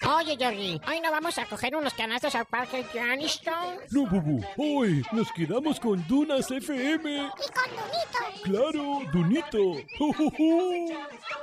Oye, Jordi, ¿hoy no vamos a coger unos canastos al parque Johnstone? No, Bubu, hoy nos quedamos con Dunas FM. Y con Dunito. ¡Claro, Dunito! ¡Ju, ju, ju!